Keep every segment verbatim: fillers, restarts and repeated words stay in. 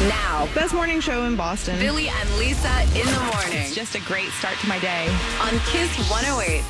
Now, Best morning show in Boston. Billy and Lisa in the morning. It's just a great start to my day. On Kiss one oh eight.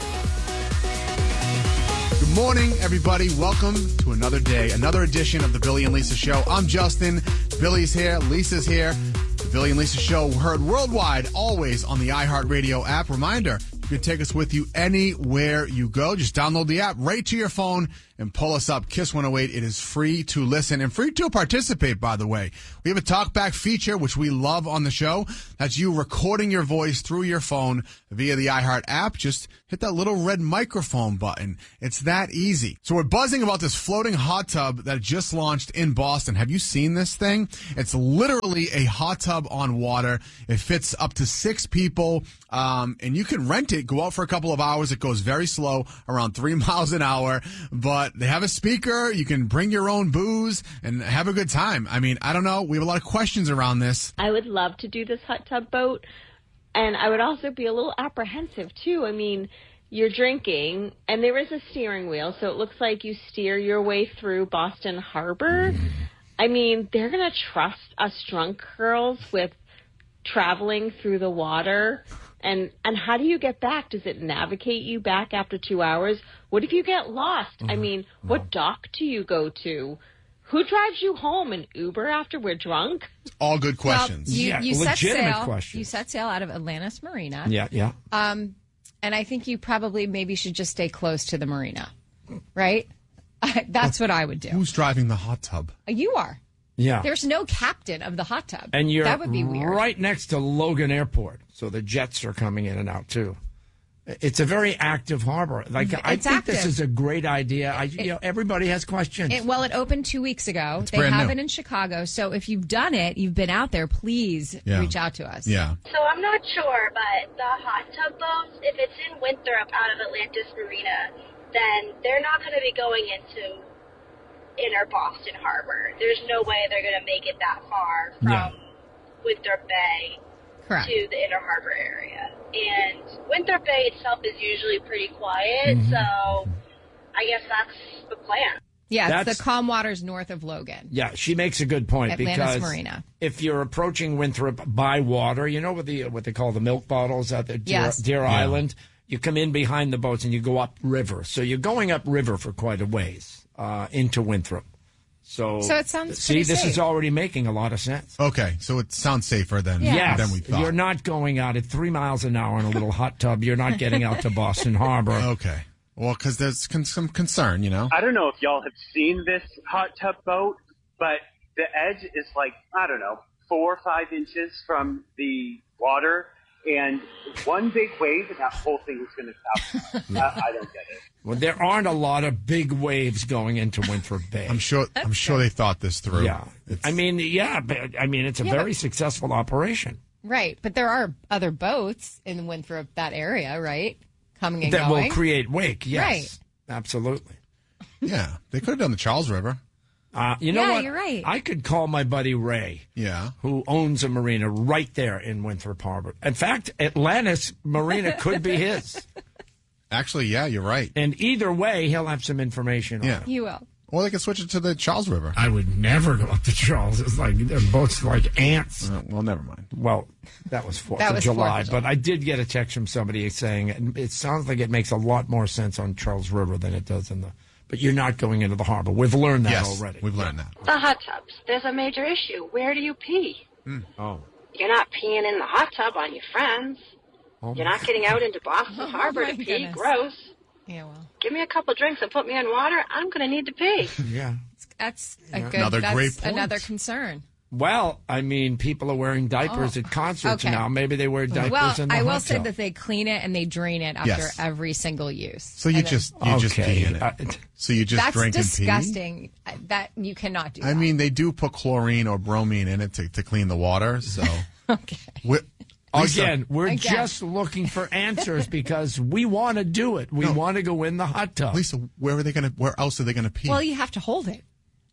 Good morning, everybody. Welcome to another day, another edition of the Billy and Lisa Show. I'm Justin. Billy's here. Lisa's here. The Billy and Lisa Show heard worldwide, always on the iHeartRadio app. Reminder, you can take us with you anywhere you go. Just download the app right to your phone and pull us up. Kiss one oh eight. It is free to listen and free to participate, by the way. We have a talkback feature, which we love on the show. That's you recording your voice through your phone via the iHeart app. Just hit that little red microphone button. It's that easy. So we're buzzing about this floating hot tub that just launched in Boston. Have you seen this thing? It's literally a hot tub on water. It fits up to six people, um, and you can rent it, go out for a couple of hours. It goes very slow, around three miles an hour, but they have a speaker. You can bring your own booze and have a good time. I mean, I don't know. We have a lot of questions around this. I would love to do this hot tub boat, and I would also be a little apprehensive, too. I mean, you're drinking, and there is a steering wheel, so it looks like you steer your way through Boston Harbor. I mean, they're going to trust us drunk girls with traveling through the water. And and how do you get back? Does it navigate you back after two hours? What if you get lost? Mm-hmm. I mean, what dock do you go to? Who drives you home? An Uber after we're drunk? All good questions. Well, you, yeah, you set legitimate sail, questions. You set sail out of Atlantis Marina. Yeah, yeah. Um, and I think you probably maybe should just stay close to the marina, right? That's what I would do. Who's driving the hot tub? You are. Yeah. There's no captain of the hot tub. And you're that would be weird. Right next to Logan Airport, so the jets are coming in and out, too. It's a very active harbor. Like I It's think active. this is a great idea. I, you know, everybody has questions. It, well, it opened two weeks ago. It's they brand have new. it in Chicago. So if you've done it, you've been out there, please Yeah. reach out to us. Yeah. So I'm not sure, but the hot tub boats, if it's in Winthrop out of Atlantis Marina, then they're not going to be going into inner Boston Harbor. There's no way they're going to make it that far from Yeah. Winthrop Bay Correct. to the inner harbor area. And Winthrop Bay itself is usually pretty quiet, Mm-hmm. so I guess that's the plan. Yeah, it's That's- the calm waters north of Logan. Yeah, she makes a good point Atlantis because Marina. if you're approaching Winthrop by water, you know what the what they call the milk bottles at the Deer, Yes. Deer Yeah. Island. You come in behind the boats and you go up river, so you're going up river for quite a ways uh, into Winthrop. So, So it sounds see, pretty this safe. is already making a lot of sense. Okay, so it sounds safer than, Yeah. than we thought. You're not going out at three miles an hour in a little hot tub. You're not getting out to Boston Harbor. Okay. Well, because there's con- some concern, you know? I don't know if y'all have seen this hot tub boat, but the edge is like, I don't know, four or five inches from the water, and one big wave, and that whole thing is going to stop. I, I don't get it. Well, there aren't a lot of big waves going into Winthrop Bay. I'm sure I'm sure they thought this through. Yeah. It's- I mean, yeah, but, I mean, it's a Yeah, very but- successful operation. Right. But there are other boats in Winthrop, that area, right? Coming and That going. will create wake, yes. Right. Absolutely. yeah, they could have done the Charles River. Uh, you know Yeah, what? you're right. I could call my buddy Ray, Yeah. who owns a marina right there in Winthrop Harbor. In fact, Atlantis Marina could be his. Actually, yeah, you're right. And either way, he'll have some information on Yeah. it. You will. Or they could switch it to the Charles River. I would never go up to Charles. It's like they're both like ants. Uh, well, never mind. Well, that was Fourth That of was July, fourth of July. but I did get a text from somebody saying it, it sounds like it makes a lot more sense on Charles River than it does in the. But you're not going into the harbor. We've learned that yes, already. we've learned that. The hot tubs, there's a major issue. Where do you pee? Oh, You're not peeing in the hot tub on your friends. oh You're not getting out into Boston Harbor my to pee. goodness. Gross. Yeah, well. Give me a couple drinks and put me in water. I'm going to need to pee. yeah. That's a good Another that's great point. another concern. Well, I mean, people are wearing diapers Oh, at concerts okay. now. Maybe they wear diapers Well, in the I will hot say tub. that they clean it and they drain it after Yes. every single use. So you And then- just you just Okay. pee in it. Uh, so you just that's drink and pee. disgusting. That you cannot do. I that. mean, they do put chlorine or bromine in it to, to clean the water. So okay. we- Lisa, Again, we're Again. just looking for answers because we want to do it. We No. want to go in the hot tub. Lisa, where are they going to? Where else are they going to pee? Well, you have to hold it.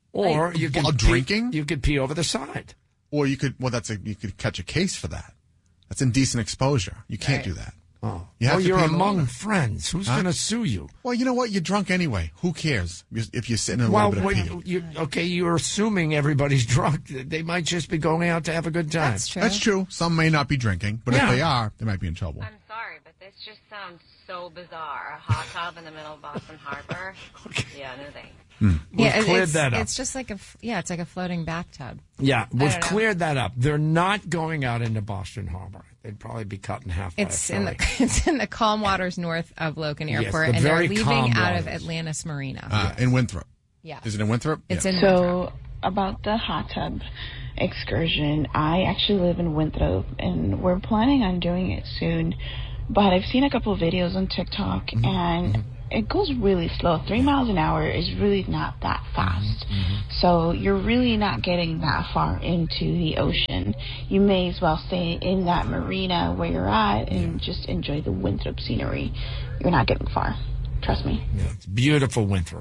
Or you can While pee- drinking? You could pee over the side. or you could. Well, that's a you could catch a case for that. That's indecent exposure. You can't Right. do that. Oh, You have well, to you're pay the among water. friends. Who's Huh? going to sue you? Well, you know what? You're drunk anyway. Who cares if you're sitting in a Well, little bit of wait, pee? you, okay, you're assuming everybody's drunk. They might just be going out to have a good time. That's true. That's true. Some may not be drinking, but Yeah. if they are, they might be in trouble. I'm sorry, but this just sounds so bizarre. A hot tub in the middle of Boston Harbor? Yeah, no thanks. We've Yeah, it- cleared it's, that up. it's just like a f- yeah, it's like a floating bathtub. Yeah, we've don't know. cleared that up. They're not going out into Boston Harbor. They'd probably be cut in half. It's by a in the ferry. it's in the calm waters north of Logan Yes, Airport, the and they're very leaving calm out of waters. Atlantis Marina. Uh, In Winthrop. yeah, Is it in Winthrop? it's Yeah. in Winthrop. So, about the hot tub excursion, I actually live in Winthrop, and we're planning on doing it soon. But I've seen a couple of videos on TikTok, Mm-hmm. and it goes really slow. Three miles an hour is really not that fast. Mm-hmm. So you're really not getting that far into the ocean. You may as well stay in that marina where you're at and just enjoy the Winthrop scenery. You're not getting far. Trust me. Yeah, it's beautiful Winthrop.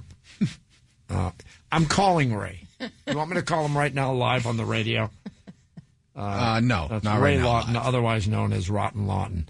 uh, I'm calling Ray. You want me to call him right now live on the radio? Uh, no, That's not Ray right now. Lawton, live. other's known as Rotten Lawton.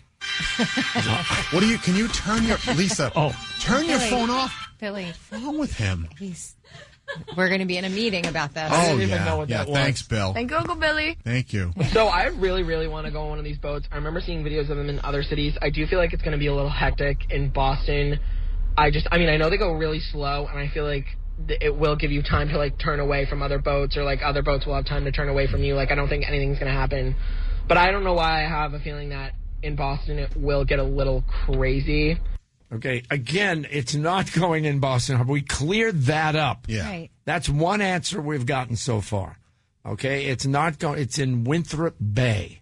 What do you? Can you turn your Lisa? Oh. turn your Billy. phone off. Billy, What's wrong with him? he's. We're going to be in a meeting about this. Oh didn't even yeah, know what yeah. that was. Thanks, Bill. Thank you, Uncle Billy. Thank you. So I really, really want to go on one of these boats. I remember seeing videos of them in other cities. I do feel like it's going to be a little hectic in Boston. I just, I mean, I know they go really slow, and I feel like th- it will give you time to, like, turn away from other boats, or, like, other boats will have time to turn away from you. Like, I don't think anything's going to happen. But I don't know why I have a feeling that in Boston it will get a little crazy. Okay, again, it's not going in Boston Harbor. We cleared that up. Yeah. Right. That's one answer we've gotten so far. Okay, it's not going. It's in Winthrop Bay,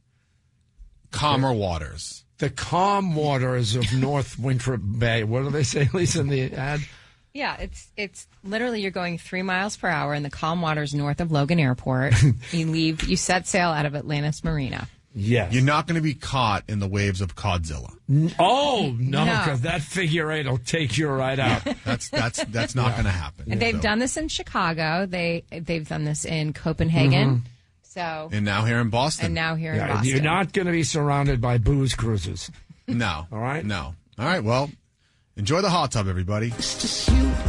Calmer waters. the calm waters of North Winthrop Bay. What do they say, Lisa, in the ad? Yeah, it's it's literally you're going three miles per hour in the calm waters north of Logan Airport. you leave, you set sail out of Atlantis Marina. Yes. You're not going to be caught in the waves of Codzilla. Oh no, No. because that figure eight will take you right out. That's that's that's not going to happen. And they've So- done this in Chicago. They they've done this in Copenhagen. So and now here in Boston. and now here in Yeah, Boston. you're not going to be surrounded by booze cruises. No. All right. No. All right. Well, enjoy the hot tub, everybody.